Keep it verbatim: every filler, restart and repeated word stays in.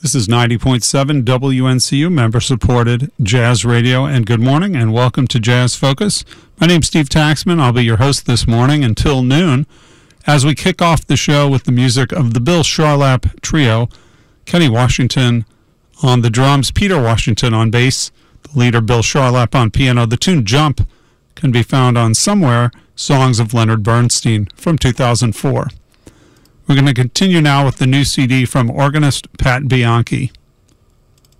This is ninety point seven W N C U, member-supported Jazz Radio, and good morning, and welcome to Jazz Focus. My name's Steve Taxman. I'll be your host this morning until noon as we kick off the show with the music of the Bill Charlap Trio, Kenny Washington on the drums, Peter Washington on bass, the leader Bill Charlap on piano. The tune Jump can be found on Somewhere, Songs of Leonard Bernstein from two thousand four. We're going to continue now with the new C D from organist Pat Bianchi.